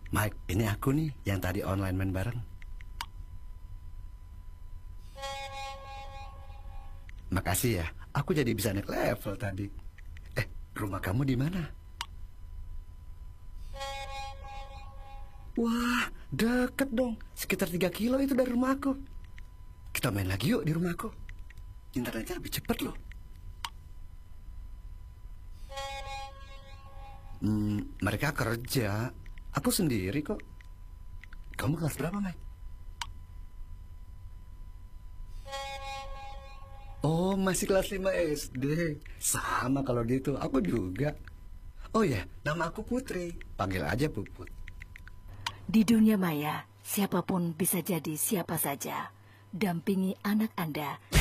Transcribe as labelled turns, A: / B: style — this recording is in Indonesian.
A: Mike, ini aku nih yang tadi online main bareng. Makasih ya, aku jadi bisa naik level tadi. Rumah kamu di mana? Wah, deket dong. Sekitar 3 kilo itu dari rumah aku. Kita main lagi yuk di rumah aku. Internetnya lebih cepat loh. Mereka kerja. Aku sendiri kok. Kamu kelas berapa, Mike? Oh, masih kelas 5 SD. Sama kalau gitu, aku juga. Oh ya, nama aku Putri. Panggil aja Puput.
B: Di dunia maya, siapapun bisa jadi siapa saja. Dampingi anak Anda